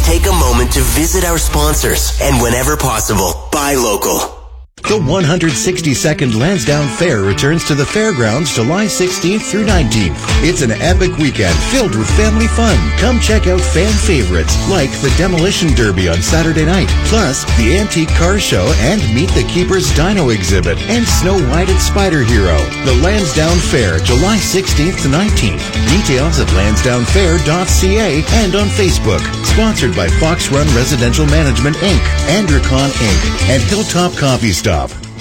take a moment to visit our sponsors and whenever possible, buy local. The 162nd Lansdowne Fair returns to the fairgrounds July 16th through 19th. It's an epic weekend filled with family fun. Come check out fan favorites like the Demolition Derby on Saturday night, plus the Antique Car Show and Meet the Keepers Dino exhibit and Snow White and Spider Hero. The Lansdowne Fair, July 16th to 19th. Details at lansdownefair.ca and on Facebook. Sponsored by Fox Run Residential Management Inc., Andricon Inc., and Hilltop Coffee Stop.